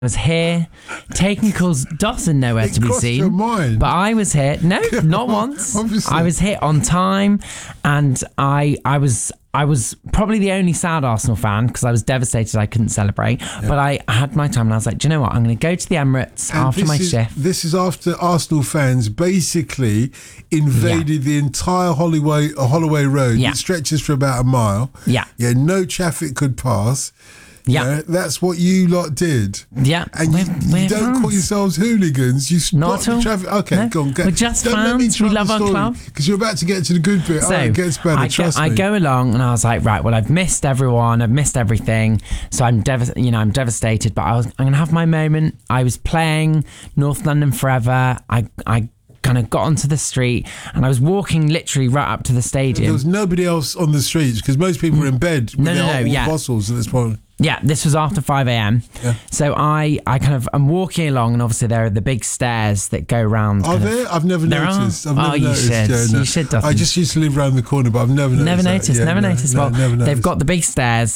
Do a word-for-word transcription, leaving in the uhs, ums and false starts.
was here, taking calls. Dawson nowhere It to be crossed seen. your mind. But I was here. No, not once. Obviously. I was here on time, and I I was I was probably the only sad Arsenal fan because I was devastated I couldn't celebrate. Yeah. But I had my time, and I was like, do you know what? I'm going to go to the Emirates and after my is, shift. This is after Arsenal fans basically invaded yeah. the entire Holloway Holloway Road. Yeah. It stretches for about a mile. Yeah, yeah, no traffic could pass. Yeah. yeah, that's what you lot did. Yeah, and you, we're, we're you don't fans. call yourselves hooligans. You stop Not at all. the traffic. Okay, no. go on. Go. We're just don't fans. We love our club. Because you're about to get to the good bit. So oh, it gets better. I Trust go, me. I go along, and I was like, right, well, I've missed everyone. I've missed everything. So I'm dev- you know, I'm devastated. But I was, I'm gonna have my moment. I was playing North London Forever. I, I. kind of got onto the street, and I was walking literally right up to the stadium. There was nobody else on the streets because most people were in bed with no, their no, no, hot yeah. fossils at this point. Yeah, this was after five a.m. Yeah. So I, I kind of, I'm walking along, and obviously there are the big stairs that go round. Are there? Of, I've never there noticed. Are? I've never oh, you noticed. should. Yeah, no. You should, Dustin. I just used to live around the corner, but I've never noticed. Never that. noticed, Yeah, never no, noticed. no, Well, never noticed. they've got the big stairs,